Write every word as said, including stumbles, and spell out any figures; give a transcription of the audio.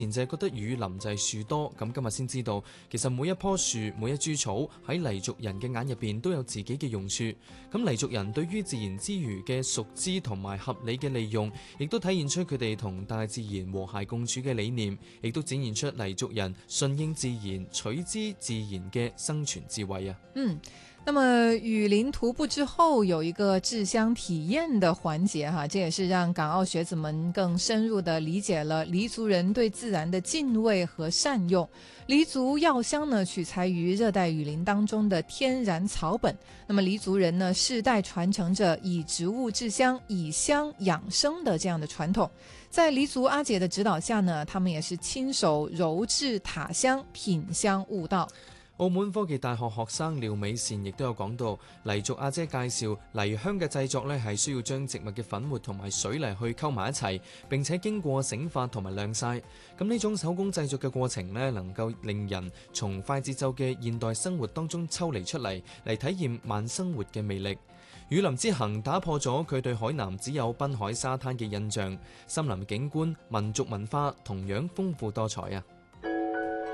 前就係覺得雨林就係樹多，咁今日先知道，其實每一棵樹、每一株草喺黎族人嘅眼入邊都有自己嘅用處。咁黎族人對於自然之餘嘅熟知同埋合理嘅利用，亦都體現出佢哋同大自然和諧共處嘅理念，亦都展現出黎族人順應自然、取之自然嘅生存智慧啊！ 嗯。那麼雨林徒步之後有一個製香體驗的環節哈，這也是讓港澳學子們更深入地理解了黎族人對自然的敬畏和善用。黎族藥香呢取材於熱帶雨林當中的天然草本，那麼黎族人呢世代傳承着以植物製香、以香養生的這樣的傳統。在黎族阿姐的指導下呢，他們也是親手揉製塔香，品香悟道。 澳門科技大學學生廖美善亦都有講到，黎族阿姐介紹黎香嘅製作呢係需要將植物嘅粉末同埋水泥去溝埋一齊，並且經過醒發同埋晾曬。咁呢種手工製作嘅過程呢，能夠令人從快節奏嘅現代生活當中抽離出嚟，嚟體驗慢生活嘅魅力。雨林之行打破咗佢對海南只有濱海沙灘嘅印象，森林景觀、民族文化同樣豐富多彩啊！